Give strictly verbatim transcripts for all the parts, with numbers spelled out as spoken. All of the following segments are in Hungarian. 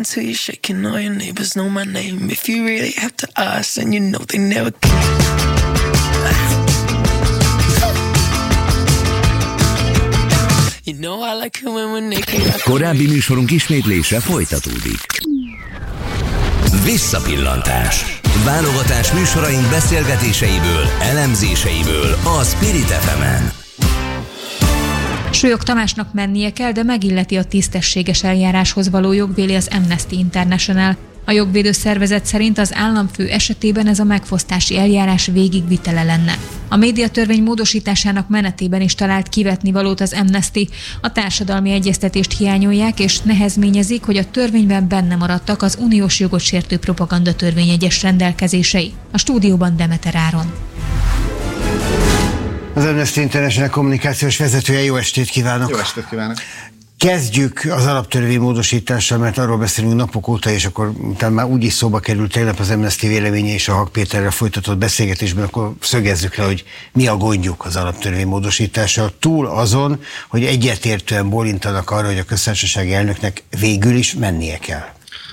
until you're shaking. All your neighbors know my name. If you really have to ask, then you know they never came. You know I like it when we're naked. Korábbi műsorunk ismétlése folytatódik. Visszapillantás. Válogatás műsoraink beszélgetéseiből, elemzéseiből a Spirit ef emen. Súlyog Tamásnak mennie kell, de megilleti a tisztességes eljáráshoz való jog, véli az Amnesty International. A jogvédő szervezet szerint az államfő esetében ez a megfosztási eljárás végigvitele lenne. A médiatörvény módosításának menetében is talált kivetnivalót az Amnesty. A társadalmi egyeztetést hiányolják és nehezményezik, hogy a törvényben benne maradtak az uniós jogot sértő propagandatörvény egyes rendelkezései. A stúdióban Demeter Áron. Az Amnesty International kommunikációs vezetője, jó estét kívánok! Jó estét kívánok! Kezdjük az alaptörvény módosítással, mert arról beszélünk napok óta, és akkor utána már úgy is szóba került tegnap az Amnesty véleménye és a Hak Péterrel folytatott beszélgetésben, akkor szögezzük le, hogy mi a gondjuk az alaptörvény módosítással. Túl azon, hogy egyetértően bólintanak arra, hogy a köztársasági elnöknek végül is mennie kell.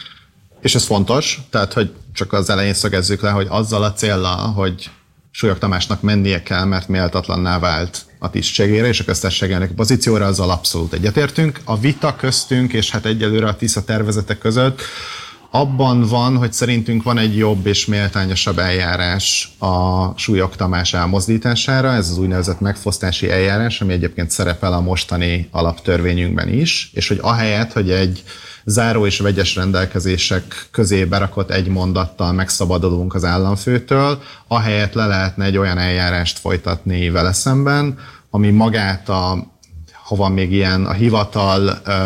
És ez fontos, tehát hogy csak az elején szögezzük le, hogy azzal a céllal, hogy Súlyog Tamásnak mennie kell, mert méltatlanná vált a tisztségére és a köztársasági elnök pozícióra, azzal abszolút egyetértünk. A vita köztünk és hát egyelőre a TISZA tervezetek között abban van, hogy szerintünk van egy jobb és méltányosabb eljárás a Súlyog Tamás elmozdítására, ez az úgynevezett megfosztási eljárás, ami egyébként szerepel a mostani alaptörvényünkben is, és hogy ahelyett, hogy egy záró és vegyes rendelkezések közé berakott egy mondattal megszabadulunk az államfőtől, ahelyett le lehetne egy olyan eljárást folytatni vele szemben, ami magát a, ha van még ilyen, a hivatal ö,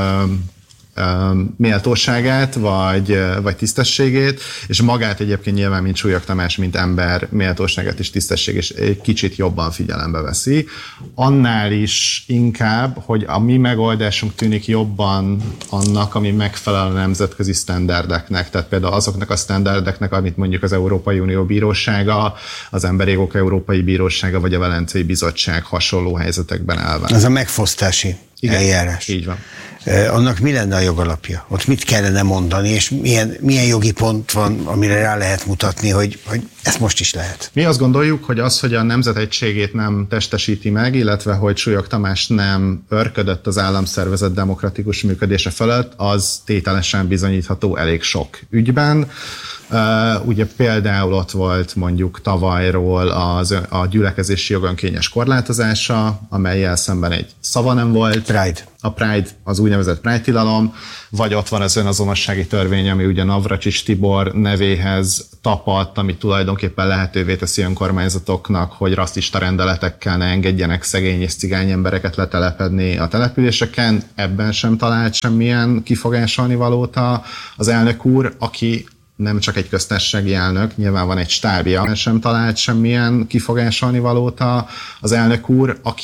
ö, méltóságát, vagy, vagy tisztességét, és magát egyébként nyilván, mint Súlyog Tamás, mint ember méltóságát és tisztességét és egy kicsit jobban figyelembe veszi. Annál is inkább, hogy a mi megoldásunk tűnik jobban annak, ami megfelel a nemzetközi sztenderdeknek, tehát például azoknak a sztenderdeknek, amit mondjuk az Európai Unió Bírósága, az Emberi Jogok Európai Bírósága, vagy a Velencei Bizottság hasonló helyzetekben elvár. Ez a megfosztási Igen, eljárás. Így van. Annak mi lenne a jogalapja? Ott mit kellene mondani, és milyen, milyen jogi pont van, amire rá lehet mutatni, hogy, hogy ezt most is lehet? Mi azt gondoljuk, hogy az, hogy a nemzet egységét nem testesíti meg, illetve hogy Súlyog Tamás nem örködött az államszervezet demokratikus működése felett, az tételesen bizonyítható elég sok ügyben. Uh, ugye például ott volt mondjuk tavalyról az, a gyülekezési jog önkényes korlátozása, amellyel szemben egy szava nem volt. Pride. A Pride, az úgynevezett Pride tilalom, vagy ott van az önazonossági törvény, ami ugye Navracsics Tibor nevéhez tapadt, ami tulajdonképpen lehetővé teszi önkormányzatoknak, hogy rasszista rendeletekkel ne engedjenek szegény és cigány embereket letelepedni a településeken. Ebben sem talált semmilyen kifogásolni valót az elnök úr, aki nem csak egy köztársasági elnök, nyilván van egy stábja, sem talált semmilyen kifogásolni valót az elnök úr, aki